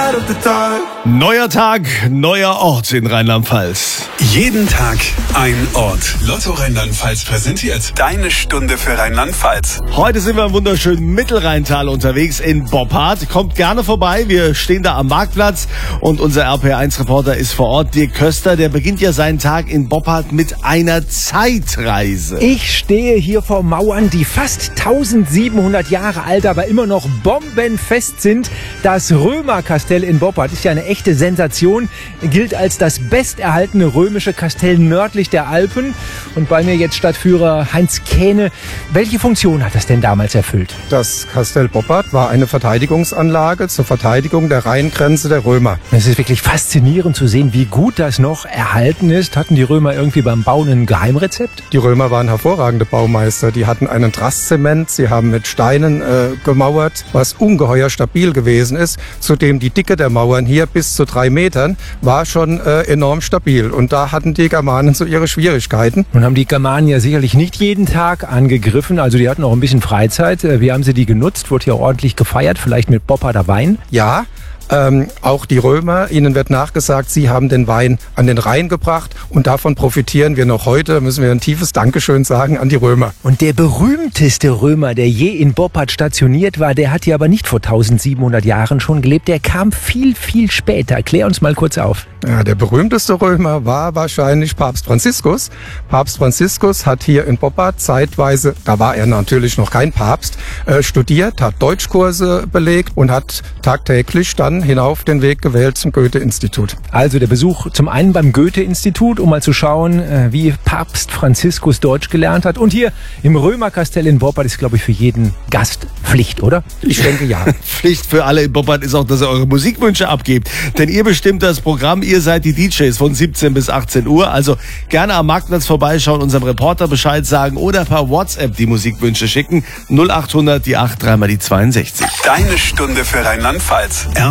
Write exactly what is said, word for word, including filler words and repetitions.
Neuer Tag, neuer Ort in Rheinland-Pfalz. Jeden Tag ein Ort. Lotto Rheinland-Pfalz präsentiert deine Stunde für Rheinland-Pfalz. Heute sind wir im wunderschönen Mittelrheintal unterwegs in Boppard. Kommt gerne vorbei, wir stehen da am Marktplatz und unser R P eins Reporter ist vor Ort, Dirk Köster. Der beginnt ja seinen Tag in Boppard mit einer Zeitreise. Ich stehe hier vor Mauern, die fast tausendsiebenhundert Jahre alt, aber immer noch bombenfest sind. Das Römerkastell in Boppard ist ja eine echte Sensation, gilt als das besterhaltene römische Kastell nördlich der Alpen. Und bei mir jetzt Stadtführer Heinz Kähne. Welche Funktion hat das denn damals erfüllt? Das Kastell Boppard war eine Verteidigungsanlage zur Verteidigung der Rheingrenze der Römer. Es ist wirklich faszinierend zu sehen, wie gut das noch erhalten ist. Hatten die Römer irgendwie beim Bauen ein Geheimrezept? Die Römer waren hervorragende Baumeister. Die hatten einen Drasszement, sie haben mit Steinen äh, gemauert, was ungeheuer stabil gewesen ist. Zudem die Dicke der Mauern hier bis zu drei Metern war schon äh, enorm stabil. Und da hatten die Germanen so ihre Schwierigkeiten. Nun haben die Germanen ja sicherlich nicht jeden Tag angegriffen. Also die hatten auch ein bisschen Freizeit. Wie haben sie die genutzt? Wurde hier ordentlich gefeiert, vielleicht mit Bopparder Wein? Ja. Ähm, auch die Römer, ihnen wird nachgesagt, sie haben den Wein an den Rhein gebracht und davon profitieren wir noch heute. Da müssen wir ein tiefes Dankeschön sagen an die Römer. Und der berühmteste Römer, der je in Boppard stationiert war, der hat hier aber nicht vor tausendsiebenhundert Jahren schon gelebt. Der kam viel, viel später. Klär uns mal kurz auf. Ja, der berühmteste Römer war wahrscheinlich Papst Franziskus. Papst Franziskus hat hier in Boppard zeitweise, da war er natürlich noch kein Papst, äh, studiert, hat Deutschkurse belegt und hat tagtäglich dann hinauf den Weg gewählt zum Goethe-Institut. Also der Besuch zum einen beim Goethe-Institut, um mal zu schauen, wie Papst Franziskus Deutsch gelernt hat. Und hier im Römerkastell in Boppard ist, glaube ich, für jeden Gast Pflicht, oder? Ich denke, ja. Pflicht für alle in Boppard ist auch, dass ihr eure Musikwünsche abgebt. Denn ihr bestimmt das Programm, ihr seid die D Js von siebzehn bis achtzehn Uhr. Also gerne am Marktplatz vorbeischauen, unserem Reporter Bescheid sagen oder per WhatsApp die Musikwünsche schicken. null achthundert, die acht, dreimal die zweiundsechzig. Deine Stunde für Rheinland-Pfalz.